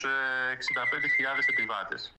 65.000 επιβάτες.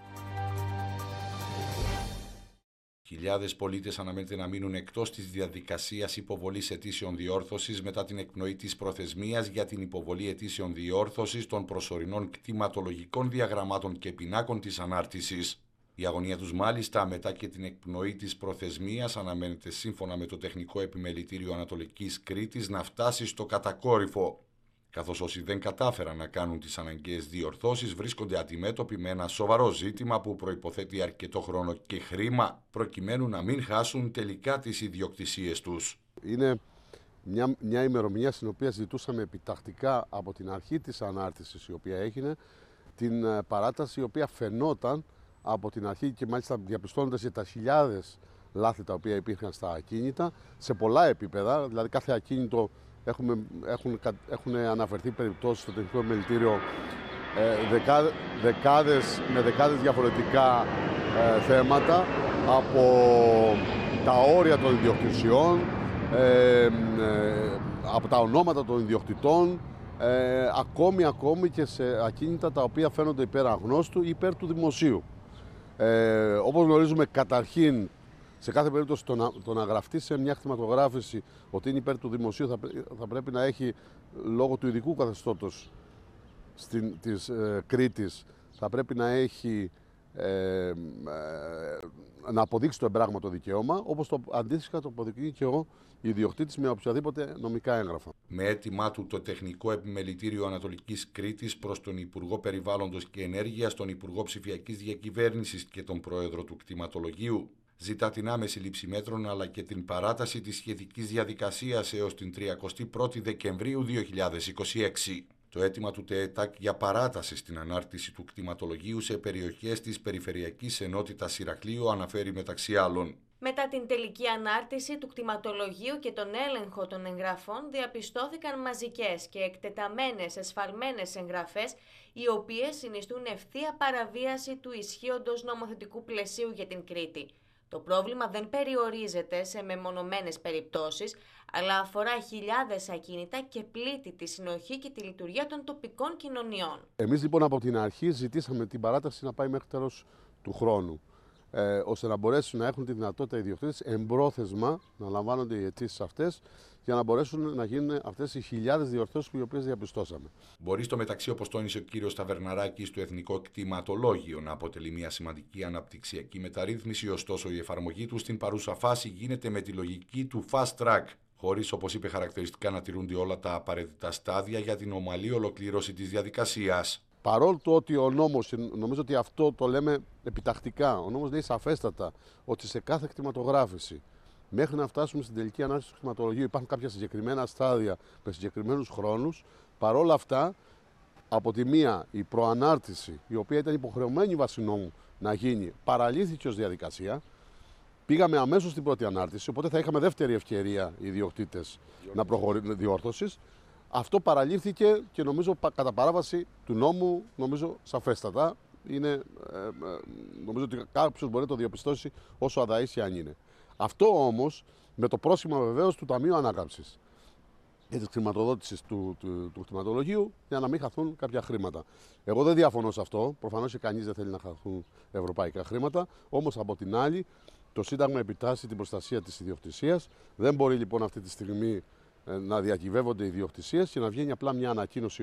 Χιλιάδες πολίτες αναμένεται να μείνουν εκτός της διαδικασίας υποβολής αιτήσεων διόρθωσης μετά την εκπνοή της προθεσμίας για την υποβολή αιτήσεων διόρθωσης των προσωρινών κτηματολογικών διαγραμμάτων και πινάκων της ανάρτησης. Η αγωνία τους μάλιστα μετά και την εκπνοή της προθεσμίας αναμένεται σύμφωνα με το Τεχνικό Επιμελητήριο Ανατολικής Κρήτης να φτάσει στο κατακόρυφο, καθώς όσοι δεν κατάφεραν να κάνουν τις αναγκαίες διορθώσεις βρίσκονται αντιμέτωποι με ένα σοβαρό ζήτημα που προϋποθέτει αρκετό χρόνο και χρήμα προκειμένου να μην χάσουν τελικά τις ιδιοκτησίες τους. Είναι μια ημερομηνία στην οποία ζητούσαμε επιτακτικά από την αρχή της ανάρτησης η οποία έγινε την παράταση η οποία φαινόταν από την αρχή και μάλιστα διαπιστώνοντας για τα χιλιάδες λάθη τα οποία υπήρχαν στα ακίνητα σε πολλά επίπεδα, δηλαδή κάθε ακίνητο έχουν αναφερθεί περιπτώσεις στο Τεχνικό Επιμελητήριο με δεκάδες διαφορετικά θέματα από τα όρια των ιδιοκτησιών, από τα ονόματα των ιδιοκτητών, ακόμη και σε ακίνητα τα οποία φαίνονται υπέρ αγνώστου ή υπέρ του δημοσίου. Όπως γνωρίζουμε, καταρχήν, σε κάθε περίπτωση το να γραφτεί σε μια κτηματογράφηση ότι είναι υπέρ του δημοσίου θα πρέπει να έχει, λόγω του ειδικού καθεστώτος της Κρήτης, θα πρέπει να έχει να αποδείξει το εμπράγματο δικαίωμα, όπως το αντίστοιχα το αποδεικνύει και ο ιδιοκτήτης με οποιαδήποτε νομικά έγγραφα. Με αίτημά του το Τεχνικό Επιμελητήριο Ανατολικής Κρήτης προς τον Υπουργό Περιβάλλοντος και Ενέργειας, τον Υπουργό Ψηφιακής Διακυβέρνησης και τον Πρόεδρο του Κτηματολογίου, ζητά την άμεση λήψη μέτρων αλλά και την παράταση της σχετικής διαδικασίας έως την 31η Δεκεμβρίου 2026. Το αίτημα του ΤΕΕΤΑΚ για παράταση στην ανάρτηση του κτηματολογίου σε περιοχές της Περιφερειακής Ενότητας Ηρακλείου αναφέρει μεταξύ άλλων: Μετά την τελική ανάρτηση του κτηματολογίου και τον έλεγχο των εγγραφών διαπιστώθηκαν μαζικές και εκτεταμένες εσφαλμένες εγγραφές, οι οποίες συνιστούν ευθεία παραβίαση του ισχύοντος νομοθετικού πλαισίου για την Κρήτη. Το πρόβλημα δεν περιορίζεται σε μεμονωμένες περιπτώσεις, αλλά αφορά χιλιάδες ακίνητα και πλήττει τη συνοχή και τη λειτουργία των τοπικών κοινωνιών. Εμείς λοιπόν από την αρχή ζητήσαμε την παράταση να πάει μέχρι τέλος του χρόνου, ώστε να μπορέσουν να έχουν τη δυνατότητα οι ιδιοκτήτες εμπρόθεσμα να λαμβάνονται οι αιτήσεις αυτές για να μπορέσουν να γίνουν αυτές οι χιλιάδες διορθώσεις οι οποίες διαπιστώσαμε. Μπορεί στο μεταξύ, όπως τόνισε ο κύριος Ταβερναράκης, το Εθνικό Κτηματολόγιο να αποτελεί μια σημαντική αναπτυξιακή μεταρρύθμιση, ωστόσο η εφαρμογή του στην παρούσα φάση γίνεται με τη λογική του fast track, χωρίς, όπως είπε χαρακτηριστικά, να τηρούνται όλα τα απαραίτητα στάδια για την ομαλή ολοκλήρωση της διαδικασίας. Παρόλο το ότι ο νόμος, νομίζω ότι αυτό το λέμε επιτακτικά, ο νόμος λέει σαφέστατα ότι σε κάθε κτηματογράφηση, μέχρι να φτάσουμε στην τελική ανάρτηση του κτηματολογίου, υπάρχουν κάποια συγκεκριμένα στάδια με συγκεκριμένους χρόνους. Παρόλα αυτά, από τη μία η προανάρτηση, η οποία ήταν υποχρεωμένη βάσει νόμου να γίνει, παραλύθηκε ως διαδικασία. Πήγαμε αμέσως στην πρώτη ανάρτηση, οπότε θα είχαμε δεύτερη ευκαιρία οι ιδιοκτήτες να προχωρήσουν διόρθωσης. Αυτό παραλήφθηκε και νομίζω κατά παράβαση του νόμου, νομίζω σαφέστατα. Νομίζω ότι κάποιος μπορεί να το διαπιστώσει όσο αδαΐσια αν είναι. Αυτό όμως με το πρόσημα βεβαίως του Ταμείου Ανάκαμψης και της χρηματοδότησης του κτηματολογίου για να μην χαθούν κάποια χρήματα. Εγώ δεν διαφωνώ σε αυτό. Προφανώς και κανείς δεν θέλει να χαθούν ευρωπαϊκά χρήματα. Όμως από την άλλη, το Σύνταγμα επιτάσσει την προστασία της ιδιοκτησίας. Δεν μπορεί λοιπόν αυτή τη στιγμή να διακυβεύονται οι ιδιοκτησίες και να βγαίνει απλά μια ανακοίνωση.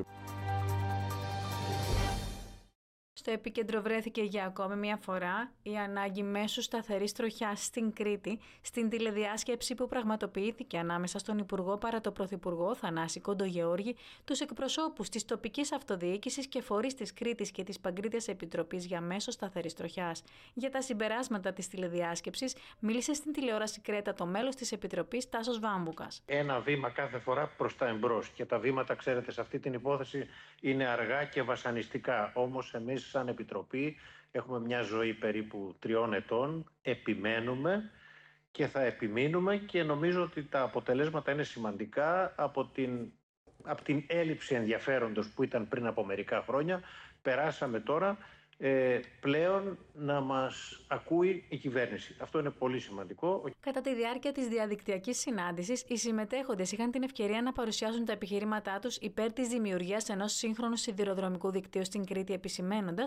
Στο επίκεντρο βρέθηκε για ακόμη μια φορά η ανάγκη μέσου σταθερής τροχιάς στην Κρήτη, στην τηλεδιάσκεψη που πραγματοποιήθηκε ανάμεσα στον Υπουργό παρά το Πρωθυπουργό Θανάση Κοντογεώργη, τους εκπροσώπους της τοπικής αυτοδιοίκησης και φορείς της Κρήτης και της Παγκρίτιας Επιτροπής για μέσο σταθερής τροχιάς. Για τα συμπεράσματα της τηλεδιάσκεψης μίλησε στην τηλεόραση Κρέτα το μέλος της Επιτροπής Τάσος Βάμβουκας. Ένα βήμα κάθε φορά προς τα εμπρός και τα βήματα, ξέρετε, σε αυτή την υπόθεση είναι αργά και βασανιστικά. Όμως εμείς σαν Επιτροπή έχουμε μια ζωή περίπου 3 ετών, επιμένουμε και θα επιμείνουμε και νομίζω ότι τα αποτελέσματα είναι σημαντικά. Από την έλλειψη ενδιαφέροντος που ήταν πριν από μερικά χρόνια, περάσαμε τώρα πλέον να μας ακούει η κυβέρνηση. Αυτό είναι πολύ σημαντικό. Κατά τη διάρκεια της διαδικτυακής συνάντησης, οι συμμετέχοντες είχαν την ευκαιρία να παρουσιάσουν τα επιχειρήματά τους υπέρ της δημιουργίας ενός σύγχρονου σιδηροδρομικού δικτύου στην Κρήτη, επισημαίνοντας